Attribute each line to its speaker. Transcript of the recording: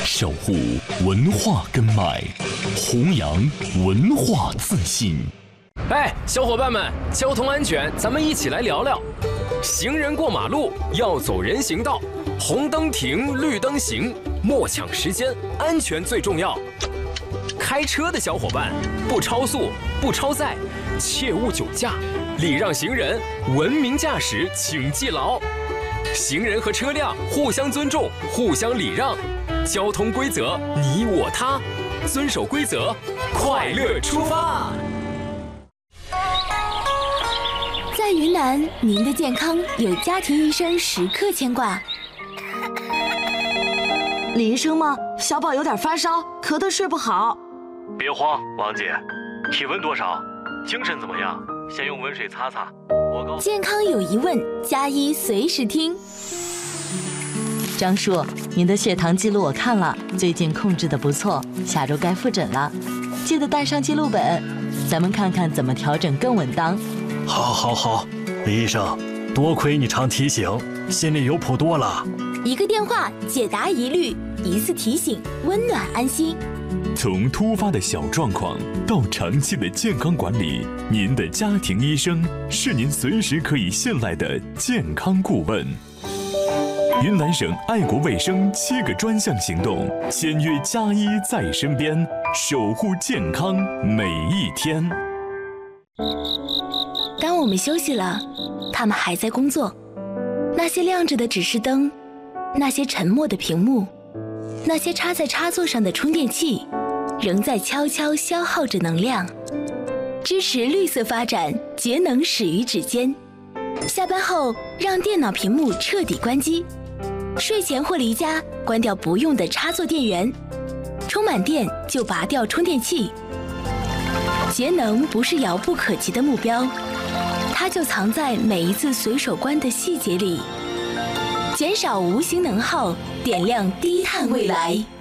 Speaker 1: 守护文化根脉，弘扬文化自信。
Speaker 2: 哎，小伙伴们，交通安全，咱们一起来聊聊。行人过马路要走人行道，红灯停，绿灯行，莫抢时间，安全最重要。开车的小伙伴，不超速，不超载，切勿酒驾，礼让行人，文明驾驶，请记牢。行人和车辆互相尊重，互相礼让，交通规则你我他，遵守规则，快乐出发。
Speaker 3: 在云南，您的健康有家庭医生时刻牵挂。
Speaker 4: 李医生吗？小宝有点发烧，咳得睡不好。
Speaker 5: 别慌，王姐，体温多少？精神怎么样？先用温水擦擦。
Speaker 3: 健康有疑问，加医随时听。
Speaker 4: 张叔，您的血糖记录我看了，最近控制得不错，下周该复诊了，记得带上记录本，咱们看看怎么调整更稳当。
Speaker 5: 好，李医生，多亏你常提醒，心里有谱多了。
Speaker 3: 一个电话解答疑虑，一次提醒温暖安心。
Speaker 1: 从突发的小状况到长期的健康管理，您的家庭医生是您随时可以信赖的健康顾问。云南省爱国卫生7个专项行动，签约加医在身边，守护健康每一天。
Speaker 3: 当我们休息了，他们还在工作。那些亮着的指示灯，那些沉默的屏幕，那些插在插座上的充电器，仍在悄悄消耗着能量。支持绿色发展，节能始于指尖。下班后，让电脑屏幕彻底关机。睡前或离家，关掉不用的插座电源。充满电就拔掉充电器。节能不是遥不可及的目标，它就藏在每一次随手关的细节里。减少无形能耗，点亮低碳未来。